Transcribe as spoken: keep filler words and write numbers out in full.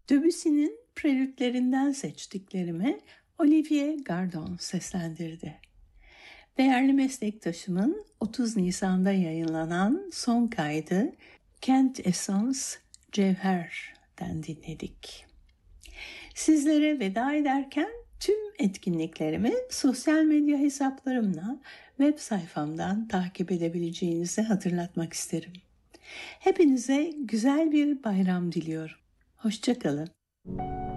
Debussy'nin prelütlerinden seçtiklerimi Olivier Gardon seslendirdi. Değerli meslektaşımın otuz Nisan'da yayınlanan son kaydı Kent Essence Cevher'den dinledik. Sizlere veda ederken tüm etkinliklerimi sosyal medya hesaplarımla web sayfamdan takip edebileceğinizi hatırlatmak isterim. Hepinize güzel bir bayram diliyorum. Hoşça kalın.